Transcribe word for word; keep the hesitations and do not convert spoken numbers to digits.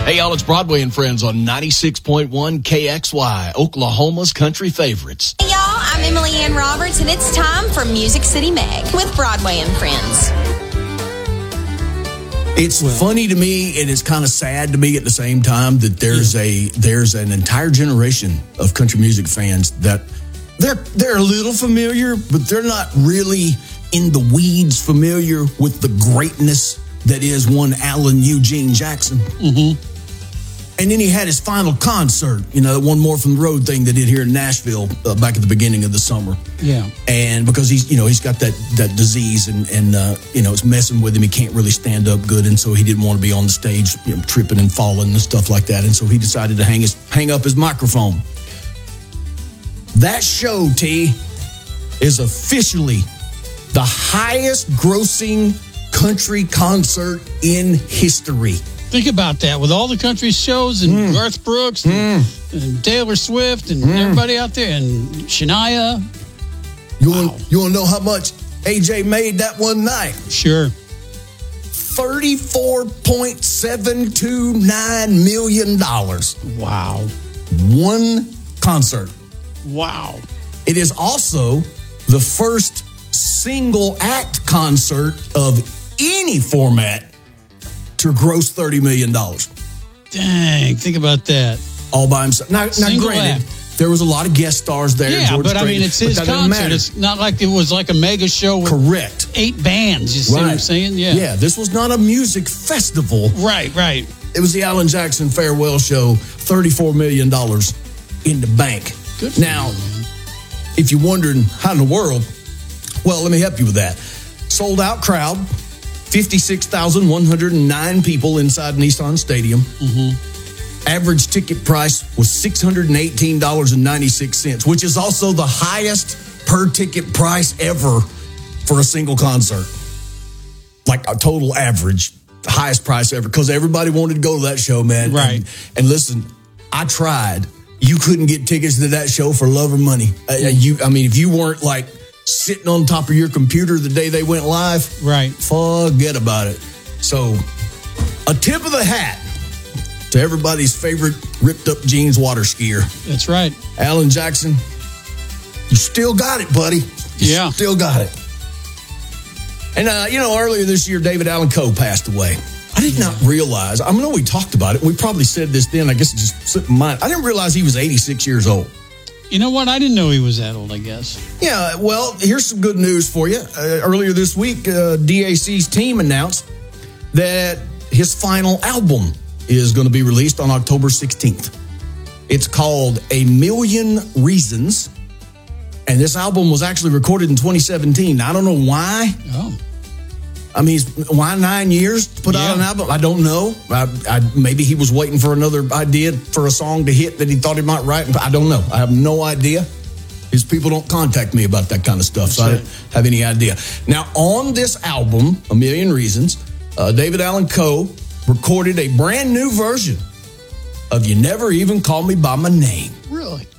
Hey, y'all, it's Broadway and Friends on ninety-six point one K X Y, Oklahoma's country favorites. Hey, y'all, I'm Emily Ann Roberts, and it's time for Music City Meg with Broadway and Friends. It's well, funny to me, and it's kind of sad to me at the same time that there's yeah. a there's an entire generation of country music fans that they're they're a little familiar, but they're not really in the weeds familiar with the greatness that is one Alan Eugene Jackson. Mm-hmm. And then he had his final concert, you know, one more from the road thing they did here in Nashville uh, back at the beginning of the summer. Yeah. And because he's, you know, he's got that, that disease and, and uh, you know, it's messing with him. He can't really stand up good. And so he didn't want to be on the stage, you know, tripping and falling and stuff like that. And so he decided to hang his hang up his microphone. That show, T, is officially the highest grossing country concert in history. Think about that, with all the country shows and mm. Garth Brooks and, mm. and Taylor Swift and mm. everybody out there and Shania. You wow. want you want to know how much A J made that one night? Sure. thirty-four point seven two nine million dollars. Wow. One concert. Wow. It is also the first single act concert of any format to gross thirty million dollars. Dang, think about that. All by himself. Now, now granted, act. there was a lot of guest stars there. Yeah, George but Strait, I mean, it's his concert. It's not like it was like a mega show with Correct. eight bands. You see right. what I'm saying? Yeah. Yeah, this was not a music festival. Right, right. It was the Alan Jackson Farewell Show, thirty-four million dollars in the bank. Good for now, you, man. If you're wondering how in the world, well, let me help you with that. Sold out crowd. fifty-six thousand one hundred nine people inside Nissan Stadium. Mm-hmm. Average ticket price was six hundred eighteen dollars and ninety-six cents, which is also the highest per ticket price ever for a single concert. Like a total average, the highest price ever, because everybody wanted to go to that show, man. Right. And, and listen, I tried. You couldn't get tickets to that show for love or money. Mm-hmm. Uh, you, I mean, if you weren't like sitting on top of your computer the day they went live, right? Forget about it. So, a tip of the hat to everybody's favorite ripped up jeans water skier. That's right. Alan Jackson, you still got it, buddy. You yeah. still got it. And, uh, you know, earlier this year, David Allan Coe passed away. I did yeah. not realize, I know we talked about it. We probably said this then. I guess it just slipped my mind. I didn't realize he was eighty-six years old. You know what? I didn't know he was that old, I guess. Yeah, well, here's some good news for you. Uh, earlier this week, uh, D A C's team announced that his final album is going to be released on October sixteenth. It's called A Million Reasons, and this album was actually recorded in twenty seventeen. I don't know why. Oh. I mean, why nine years to put yeah. out an album? I don't know. I, I, maybe he was waiting for another idea for a song to hit that he thought he might write. I don't know. I have no idea. His people don't contact me about that kind of stuff, so That's I don't have any idea. Now, on this album, A Million Reasons, uh, David Allan Coe recorded a brand new version of You Never Even Call Me By My Name. Really?